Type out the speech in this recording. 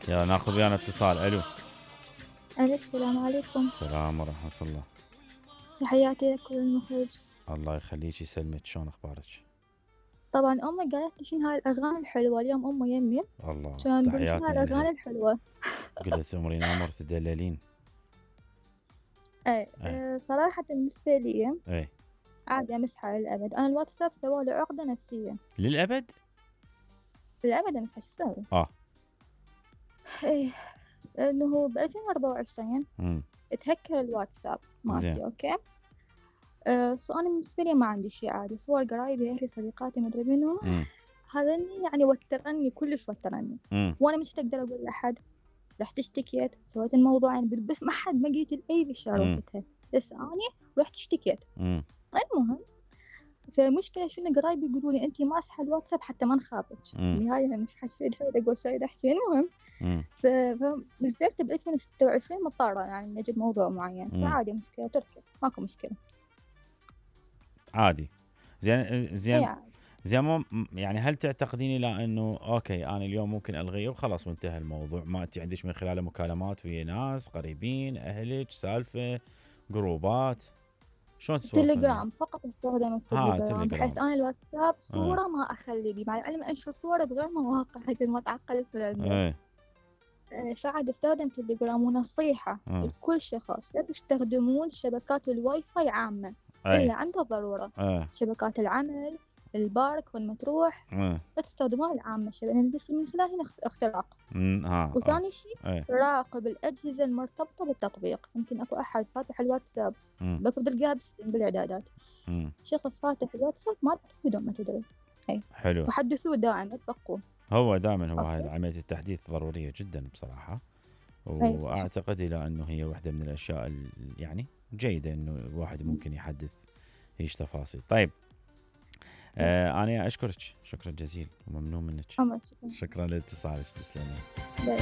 يا ناخذ ويانا اتصال. الو. السلام عليكم. السلام ورحمة الله. تحياتي لك وللمخرج. الله يخليك يسلمك، شلون اخبارك؟ طبعا أمي قالت لي شنو هاي الأغاني الحلوة. اليوم أمي يمي الله كان تقول شنو هاي تحياتنا لها. الأغاني الحلوة. قلت امري نامر تدللين. اي اي صراحة بالنسبة لي اي عادي أمسحها للأبد. أنا الواتساب سوالي عقدة نفسية للابد. للأبد. أمسحها شو أسوي؟ اه إيه، إنه ب 2024 امم تهكر الواتساب زين. مالتي. أوكي. سو أنا بالنسبة لي ما عندي شي، عادي صور قرايبي أهلي صديقاتي مدري منو. امم هذا يعني وترني كلش وترني. امم وأنا مش تقدر أقول لأحد رحت اشتكيت سويت الموضوع يعني بس ما حد ما قلت لأي بشر امم وقتها. بس أنا رحت اشتكيت. امم المهم، فالمشكلة شنو قرايبي يقولوا لي أنتي ماسحة الواتساب حتى ما نخابرك. بالنهاية أنا مش حفيد أقول شيء أحكي. المهم، فنزلت ب 2026 مضطرة يعني نجد موضوع معين. فعادي مشكلة تركب ماكو مشكلة. عادي. زين أي زين. عادي. زين يعني هل تعتقدين لا انه اوكي انا اليوم ممكن الغيه وخلاص وانتهى الموضوع، ما انت عندك من خلاله مكالمات ويا ناس قريبين اهلك سالفه جروبات، شلون تتواصلين وياه؟ تليجرام فقط استخدم ها التليجرام، بحيث تليجرام. أنا الواتساب ايه صورة ما أخلي بي، مع العلم أنشر صورة بغير مواقع حتى ما تعقد في النت. ايه فعاد استخدم تليجرام. ونصيحة ايه لكل شخص: لا تستخدمون شبكات الواي فاي عامة إلا ايه عند الضرورة. ايه شبكات العمل، البارك وين ما تروح، ايه لا تستخدمون العامة لأن يصير من خلالها اختراق. ها وثاني شيء، ايه راقب الأجهزة المرتبطة بالتطبيق. يمكن أكو أحد فاتح الواتساب امم بكو تلقاها بالإعدادات امم شخص فاتح الواتساب ما بدون ما تدري. أي. حلو. وحدثوه دائما تبقوه. هو دائما هو هاي أوكي. عمليه التحديث ضروريه جدا بصراحه، أي صح. واعتقد الى انه هي واحده من الاشياء يعني جيده انه الواحد ممكن يحدث هيش تفاصيل. طيب يس. انا اشكرك شكرا جزيلا وممنون منك. أما شكرا. شكرا لاتصالك، تسلمين.